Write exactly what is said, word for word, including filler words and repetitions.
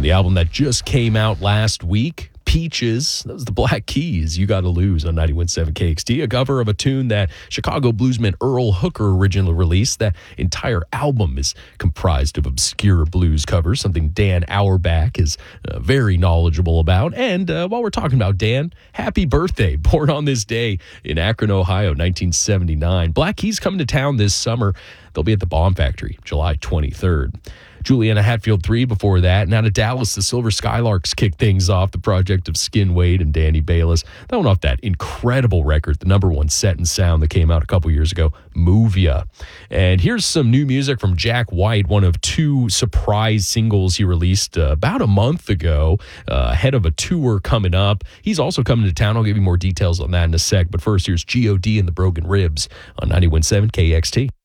The album that just came out last week, Peaches, that was the Black Keys, You Gotta Lose on ninety-one point seven K X T, a cover of a tune that Chicago bluesman Earl Hooker originally released. That entire album is comprised of obscure blues covers, something Dan Auerbach is uh, very knowledgeable about. And uh, while we're talking about Dan, happy birthday, born on this day in Akron, Ohio, nineteen seventy-nine. Black Keys coming to town this summer. They'll be at the Bomb Factory, July twenty-third. Juliana Hatfield three before that. Now to Dallas, the Silver Skylarks kicked things off, the project of Skin Wade and Danny Bayless. That went off that incredible record, the number one set and sound that came out a couple years ago, Move Ya. And here's some new music from Jack White, one of two surprise singles he released uh, about a month ago, uh, ahead of a tour coming up. He's also coming to town. I'll give you more details on that in a sec. But first, here's G O D and the Broken Ribs on ninety-one point seven K X T.